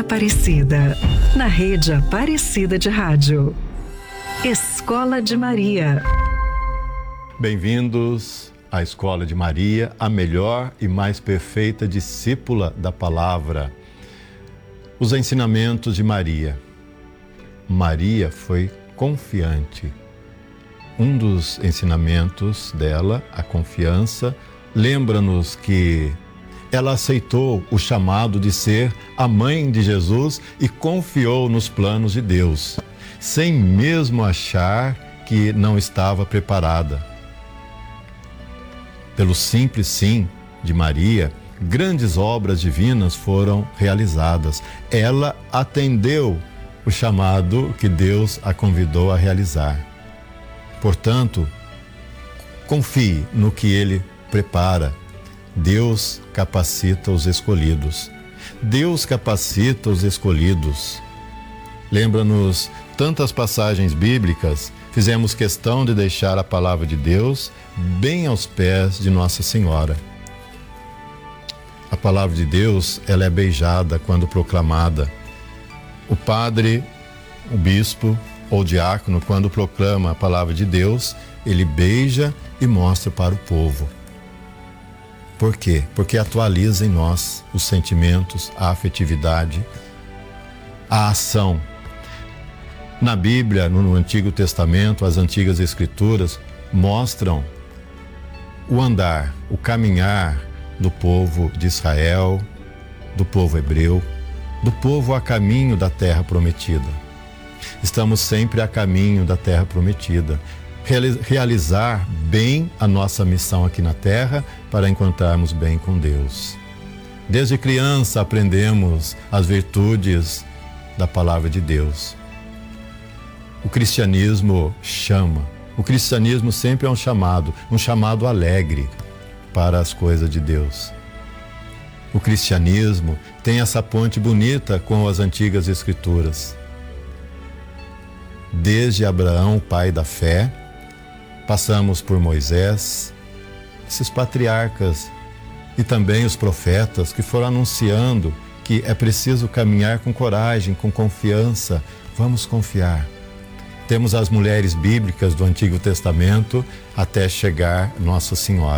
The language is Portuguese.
Aparecida, na Rede Aparecida de Rádio. Escola de Maria. Bem-vindos à Escola de Maria, a melhor e mais perfeita discípula da palavra. Os ensinamentos de Maria. Maria foi confiante. Um dos ensinamentos dela, a confiança, lembra-nos que ela aceitou o chamado de ser a mãe de Jesus e confiou nos planos de Deus, sem mesmo achar que não estava preparada. Pelo simples sim de Maria, grandes obras divinas foram realizadas. Ela atendeu o chamado que Deus a convidou a realizar. Portanto, confie no que Ele prepara. Deus capacita os escolhidos. Deus capacita os escolhidos. Lembra-nos tantas passagens bíblicas, fizemos questão de deixar a palavra de Deus bem aos pés de Nossa Senhora. A palavra de Deus, ela é beijada quando proclamada. O padre, o bispo ou o diácono, quando proclama a palavra de Deus, ele beija e mostra para o povo. Por quê? Porque atualiza em nós os sentimentos, a afetividade, a ação. Na Bíblia, no Antigo Testamento, as antigas Escrituras mostram o andar, o caminhar do povo de Israel, do povo hebreu, do povo a caminho da terra prometida. Estamos sempre a caminho da terra prometida. Realizar bem a nossa missão aqui na terra para encontrarmos bem com Deus. Desde criança aprendemos as virtudes da palavra de Deus. O cristianismo chama. O cristianismo sempre é um chamado alegre para as coisas de Deus. O cristianismo tem essa ponte bonita com as antigas Escrituras. Desde Abraão, o pai da fé, passamos por Moisés, esses patriarcas e também os profetas que foram anunciando que é preciso caminhar com coragem, com confiança. Vamos confiar. Temos as mulheres bíblicas do Antigo Testamento até chegar Nossa Senhora.